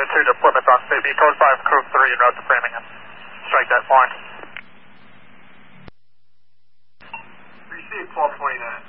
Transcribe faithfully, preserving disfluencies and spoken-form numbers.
two to Plymouth on C B, code five, code three, en route to Framingham. Strike that point. Received twelve twenty-nine.